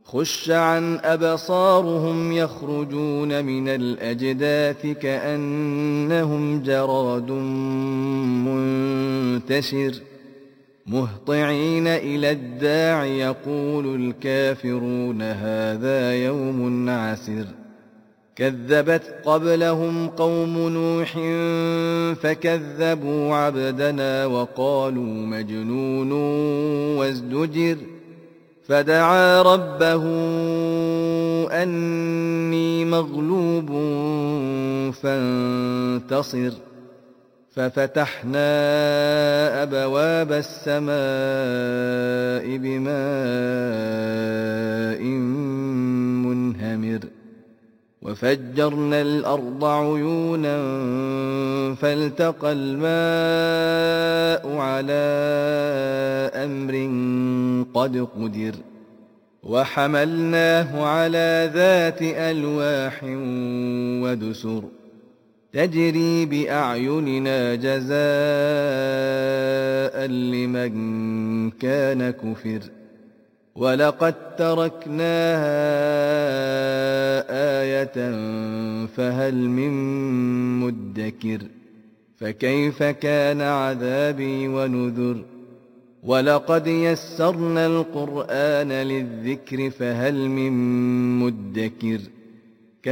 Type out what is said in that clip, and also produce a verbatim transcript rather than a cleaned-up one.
خش عن أبصارهم يخرجون من الأجداث كأنهم جراد منتشر مهطعين إلى الداع يقول الكافرون هذا يوم عسر كذبت قبلهم قوم نوح فكذبوا عبدنا وقالوا مجنون وازدجر فدعا ربه أني مغلوب فانتصر ففتحنا أبواب السماء بماء منهمر وفجرنا الأرض عيونا فالتقى الماء على أمر قد قدر وحملناه على ذات ألواح ودسر تجري بأعيننا جزاء لمن كان كفر ولقد تركناها آية فهل من مدكر فكيف كان عذابي ونذر ولقد يسرنا القرآن للذكر فهل من مدكر